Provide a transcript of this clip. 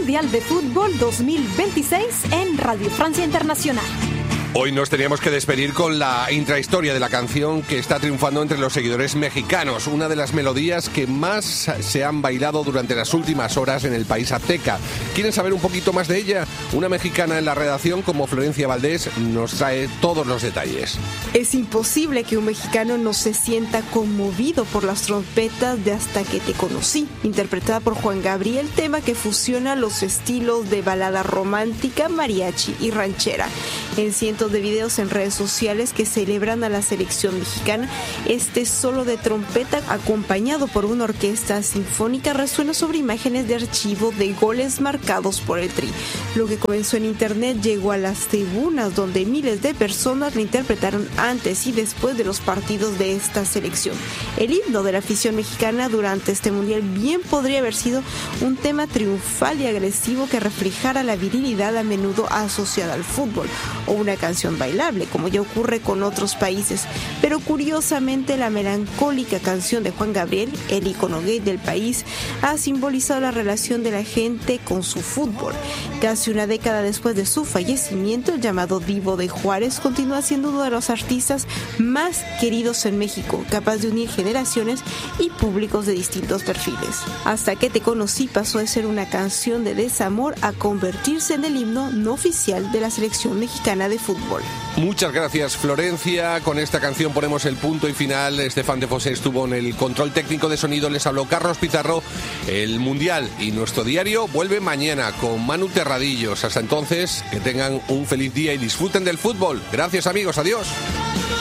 Mundial de Fútbol 2026 en Radio Francia Internacional. Hoy nos teníamos que despedir con la intrahistoria de la canción que está triunfando entre los seguidores mexicanos, una de las melodías que más se han bailado durante las últimas horas en el país azteca. ¿Quieren saber un poquito más de ella? Una mexicana en la redacción como Florencia Valdés nos trae todos los detalles. Es imposible que un mexicano no se sienta conmovido por las trompetas de Hasta que te conocí, interpretada por Juan Gabriel, tema que fusiona los estilos de balada romántica, mariachi y ranchera. En cientos de videos en redes sociales que celebran a la selección mexicana, este solo de trompeta acompañado por una orquesta sinfónica resuena sobre imágenes de archivo de goles marcados por el Tri. Lo que comenzó en internet llegó a las tribunas, donde miles de personas la interpretaron antes y después de los partidos de esta selección. El himno de la afición mexicana durante este mundial bien podría haber sido un tema triunfal y agresivo que reflejara la virilidad a menudo asociada al fútbol, o una canción bailable, como ya ocurre con otros países. Pero curiosamente, la melancólica canción de Juan Gabriel, el ícono gay del país, ha simbolizado la relación de la gente con su fútbol. Casi una década después de su fallecimiento, el llamado Divo de Juárez continúa siendo uno de los artistas más queridos en México, capaz de unir generaciones y públicos de distintos perfiles. Hasta que te conocí pasó de ser una canción de desamor a convertirse en el himno no oficial de la selección mexicana de fútbol. Muchas gracias, Florencia. Con esta canción ponemos el punto y final. Estefan de Fossé estuvo en el control técnico de sonido. Les habló Carlos Pizarro. El Mundial y nuestro diario vuelve mañana con Manu Terradillos. Hasta entonces, que tengan un feliz día y disfruten del fútbol. Gracias, amigos. Adiós.